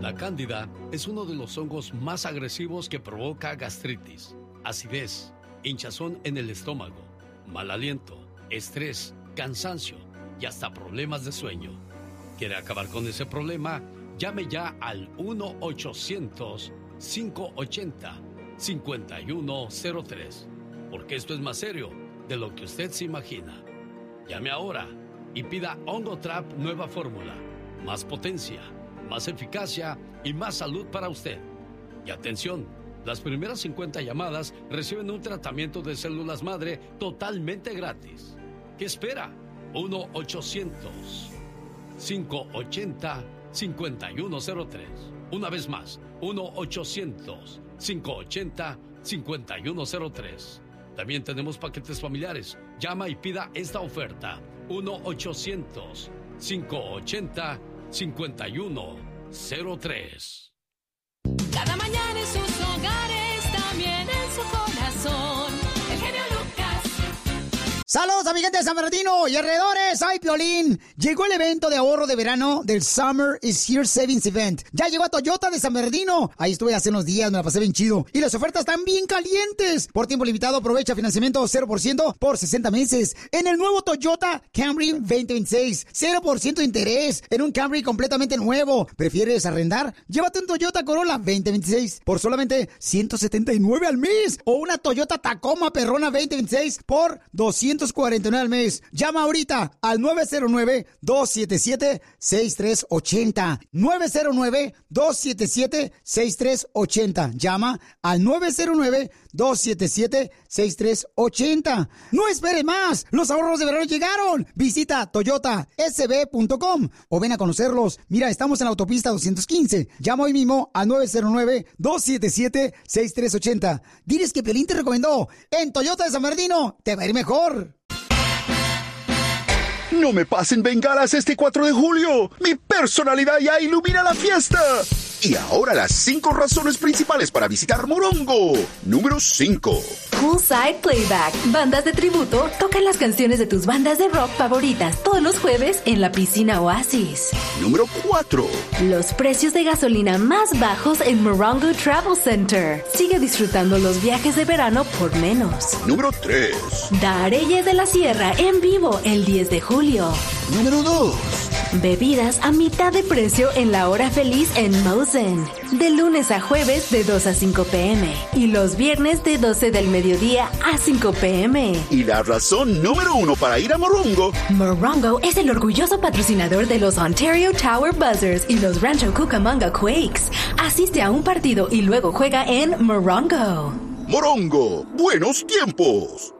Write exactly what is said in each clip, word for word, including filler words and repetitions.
La cándida es uno de los hongos más agresivos que provoca gastritis, acidez, hinchazón en el estómago, mal aliento, estrés, cansancio y hasta problemas de sueño. ¿Quiere acabar con ese problema? Llame ya al uno ochocientos, cinco ochenta, cincuenta y uno cero tres, porque esto es más serio de lo que usted se imagina. Llame ahora y pida Ongotrap nueva fórmula. Más potencia, más eficacia y más salud para usted. Y atención, las primeras cincuenta llamadas reciben un tratamiento de células madre totalmente gratis. ¿Qué espera? uno ochocientos, cinco ochenta, cincuenta y uno cero tres. Una vez más, uno ochocientos, cinco ochenta, cincuenta y uno cero tres. También tenemos paquetes familiares. Llama y pida esta oferta. uno ochocientos, cinco ochenta, cincuenta y uno cero tres. Cada mañana en sus hogares, también en su corazón. El genio Lucas. Saludos, amiguetes de San Bernardino y alrededores. Soy Piolín. Llegó el evento de ahorro de verano del Summer is Here Savings Event. Ya llegó a Toyota de San Bernardino. Ahí estuve hace unos días, me la pasé bien chido. Y las ofertas están bien calientes. Por tiempo limitado, aprovecha financiamiento cero por ciento por sesenta meses. En el nuevo Toyota Camry veinte veintiséis. cero por ciento de interés en un Camry completamente nuevo. ¿Prefieres arrendar? Llévate un Toyota Corolla veinte veintiséis por solamente ciento setenta y nueve al mes. O una Toyota Tacoma Perrona veinte veintiséis por doscientos cuarenta y nueve al mes. Llama ahorita al nueve cero nueve, dos siete siete, seis tres ocho cero. nueve cero nueve, dos siete siete, seis tres ocho cero. Llama al nueve cero nueve, dos siete siete, seis tres ocho cero. No espere más. Los ahorros de verano llegaron. Visita toyota s b punto com o ven a conocerlos. Mira, estamos en la autopista doscientos quince. Llama hoy mismo al nueve cero nueve, dos siete siete, seis tres ocho cero. Diles que Piolín te recomendó. En Toyota de San Bernardino te va a ir mejor. No me pasen bengalas este cuatro de julio. Mi personalidad ya ilumina la fiesta. Y ahora las cinco razones principales para visitar Morongo. Número cinco. Poolside Playback. Bandas de tributo tocan las canciones de tus bandas de rock favoritas todos los jueves en la piscina Oasis. Número cuatro. Los precios de gasolina más bajos en Morongo Travel Center. Sigue disfrutando los viajes de verano por menos. Número tres. Dareyes de la Sierra en vivo el diez de julio. Número dos. Bebidas a mitad de precio en la hora feliz en Mosen. De lunes a jueves de dos a cinco pm. Y los viernes de doce del mediodía a cinco pm. Y la razón número uno para ir a Morongo. Morongo es el orgulloso patrocinador de los Ontario Tower Buzzers y los Rancho Cucamonga Quakes. Asiste a un partido y luego juega en Morongo. Morongo, buenos tiempos.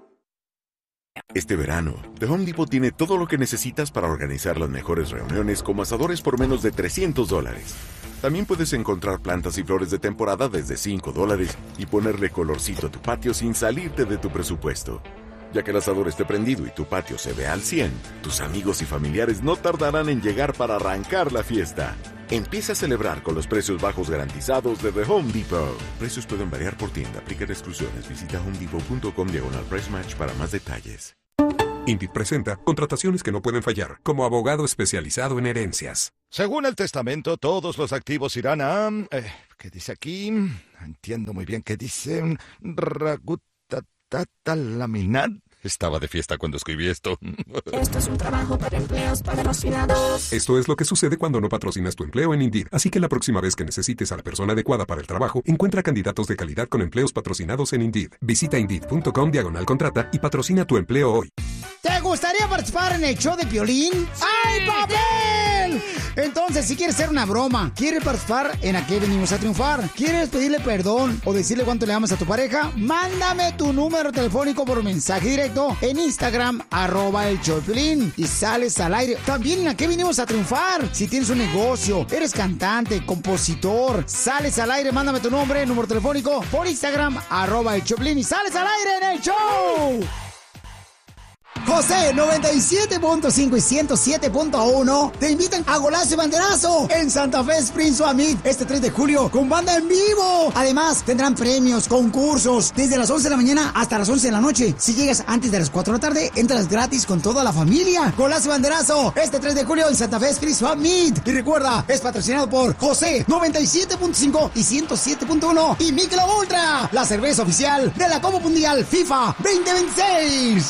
Este verano, The Home Depot tiene todo lo que necesitas para organizar las mejores reuniones como asadores por menos de trescientos dólares. También puedes encontrar plantas y flores de temporada desde cinco dólares y ponerle colorcito a tu patio sin salirte de tu presupuesto. Ya que el asador esté prendido y tu patio se vea al cien, tus amigos y familiares no tardarán en llegar para arrancar la fiesta. Empieza a celebrar con los precios bajos garantizados de The Home Depot. Precios pueden variar por tienda. Aplican exclusiones. Visita homedepot punto com diagonal price match para más detalles. Indeed presenta contrataciones que no pueden fallar, como abogado especializado en herencias. Según el testamento, todos los activos irán a... Eh, ¿Qué dice aquí? Entiendo muy bien qué dice. Ragutatata laminar. Estaba de fiesta cuando escribí esto. Esto es un trabajo para empleos patrocinados. Esto es lo que sucede cuando no patrocinas tu empleo en Indeed. Así que la próxima vez que necesites a la persona adecuada para el trabajo, encuentra candidatos de calidad con empleos patrocinados en Indeed. Visita indeed punto com diagonal contrata y patrocina tu empleo hoy. ¿Te gustaría participar en el show de Piolín? ¡Sí! ¡Ay, papel! Entonces, si quieres hacer una broma, quieres participar en A Qué Venimos a Triunfar, quieres pedirle perdón o decirle cuánto le amas a tu pareja, mándame tu número telefónico por mensaje directo en Instagram, arroba el show de Piolín, y sales al aire. También en A Qué Venimos a Triunfar. Si tienes un negocio, eres cantante, compositor, sales al aire, mándame tu nombre, número telefónico por Instagram, arroba el show de Piolín, y sales al aire en el show. José noventa y siete punto cinco y ciento siete punto uno te invitan a Golazo y Banderazo en Santa Fe Springs Summit este tres de julio con banda en vivo. Además, tendrán premios, concursos desde las once de la mañana hasta las once de la noche. Si llegas antes de las cuatro de la tarde, entras gratis con toda la familia. Golazo y Banderazo este tres de julio en Santa Fe Springs Summit. Y recuerda, es patrocinado por José noventa y siete punto cinco y ciento siete punto uno y Michelob Ultra, la cerveza oficial de la Copa Mundial FIFA veinte veintiséis.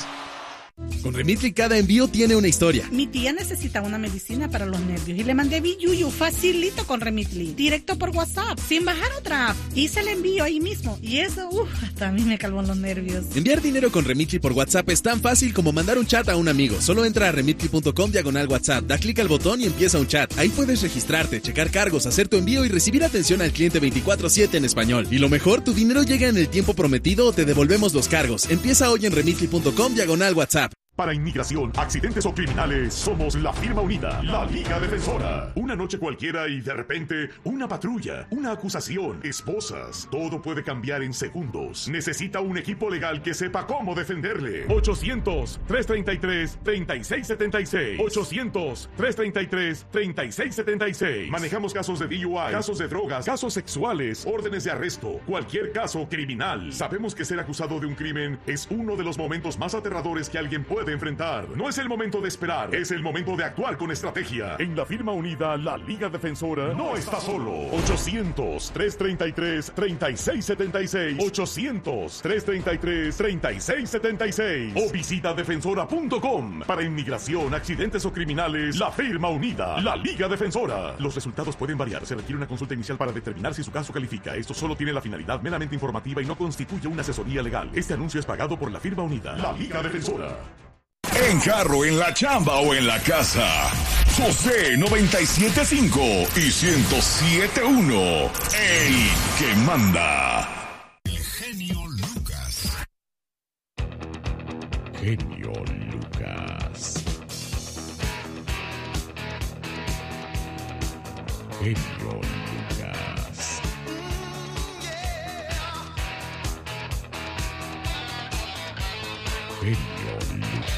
Con Remitly cada envío tiene una historia. Mi tía necesita una medicina para los nervios y le mandé Biyuyu facilito con Remitly, directo por WhatsApp, sin bajar otra app. Hice el envío ahí mismo y eso, uff, hasta a mí me calmó los nervios. Enviar dinero con Remitly por WhatsApp es tan fácil como mandar un chat a un amigo. Solo entra a remitly punto com diagonal WhatsApp, da clic al botón y empieza un chat. Ahí puedes registrarte, checar cargos, hacer tu envío y recibir atención al cliente veinticuatro siete en español. Y lo mejor, tu dinero llega en el tiempo prometido o te devolvemos los cargos. Empieza hoy en remitly punto com diagonal WhatsApp. Para inmigración, accidentes o criminales, somos la firma unida, la Liga Defensora. Una noche cualquiera y de repente, una patrulla, una acusación, esposas. Todo puede cambiar en segundos. Necesita un equipo legal que sepa cómo defenderle. ochocientos, trescientos treinta y tres, treinta y seis setenta y seis. ochocientos, trescientos treinta y tres, treinta y seis setenta y seis. Manejamos casos de D U I, casos de drogas, casos sexuales, órdenes de arresto, cualquier caso criminal. Sabemos que ser acusado de un crimen es uno de los momentos más aterradores que alguien puede enfrentar. No es el momento de esperar, es el momento de actuar con estrategia. En la firma unida, la Liga Defensora no está solo. ochocientos, trescientos treinta y tres, treinta y seis setenta y seis. ochocientos, trescientos treinta y tres, treinta y seis setenta y seis. O visita defensora punto com. Para inmigración, accidentes o criminales, la firma unida, la Liga Defensora. Los resultados pueden variar. Se requiere una consulta inicial para determinar si su caso califica. Esto solo tiene la finalidad meramente informativa y no constituye una asesoría legal. Este anuncio es pagado por la firma unida, la Liga Defensora. En carro, en la chamba o en la casa. José noventa y siete punto cinco y ciento siete punto uno. El que manda. El genio Lucas. Genio Lucas. Genio Lucas. Genio Lucas.